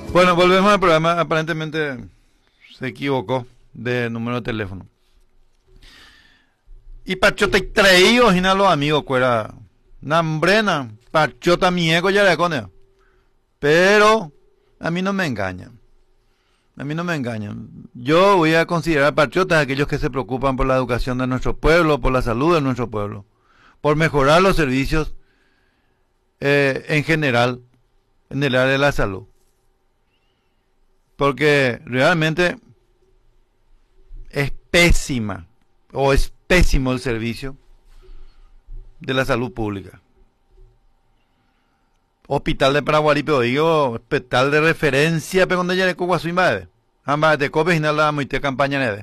Bueno, volvemos al programa. Aparentemente se equivocó de número de teléfono. Y Pachota y traído a los amigos, cuera. Nambrena, Pachota mi ego ya le cone. Pero a mí no me engañan. A mí no me engañan. Yo voy a considerar patriotas a aquellos que se preocupan por la educación de nuestro pueblo, por la salud de nuestro pueblo, por mejorar los servicios en general en el área de la salud. Porque realmente es pésima o es pésimo el servicio de la salud pública. Hospital de Paraguarí, pero digo, hospital de referencia, pero cuando ya le cojo a su invade. Ambas de copes y no la muy campaña neve.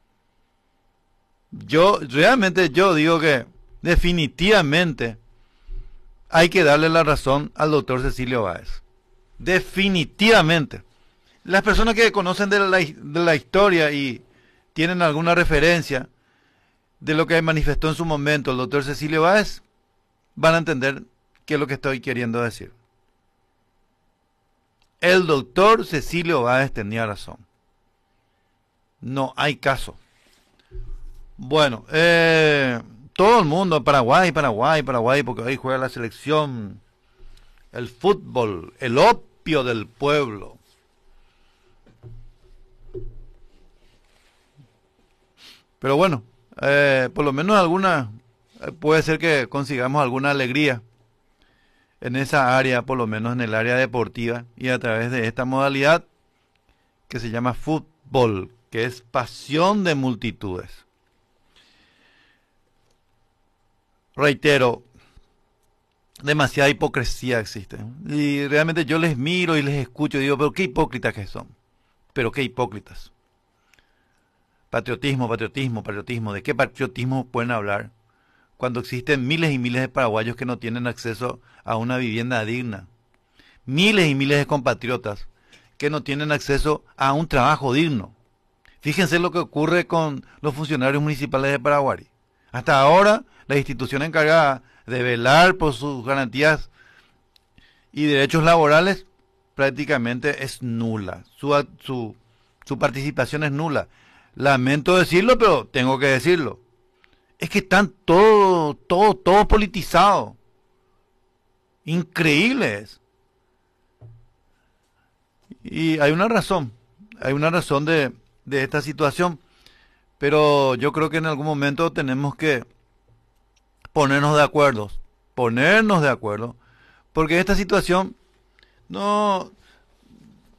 Realmente yo digo que definitivamente hay que darle la razón al doctor Cecilio Báez. Definitivamente. Las personas que conocen de la historia y tienen alguna referencia de lo que manifestó en su momento el doctor Cecilio Báez, van a entender qué es lo que estoy queriendo decir. El doctor Cecilio Báez tenía razón. No hay caso. Bueno, todo el mundo, Paraguay, Paraguay, Paraguay, porque ahí juega la selección, el fútbol, el opio del pueblo. Pero bueno, por lo menos puede ser que consigamos alguna alegría en esa área, por lo menos en el área deportiva, y a través de esta modalidad que se llama fútbol, que es pasión de multitudes. Reitero, demasiada hipocresía existe. Y realmente yo les miro y les escucho y digo, pero qué hipócritas que son. Pero qué hipócritas. Patriotismo, patriotismo, patriotismo. ¿De qué patriotismo pueden hablar cuando existen miles y miles de paraguayos que no tienen acceso a una vivienda digna? Miles y miles de compatriotas que no tienen acceso a un trabajo digno. Fíjense lo que ocurre con los funcionarios municipales de Paraguay. Hasta ahora, la institución encargada de velar por sus garantías y derechos laborales prácticamente es nula. Su participación es nula. Lamento decirlo, pero tengo que decirlo. Es que están todo politizado. Increíbles. Y hay una razón de esta situación. Pero yo creo que en algún momento tenemos que ponernos de acuerdo, porque esta situación no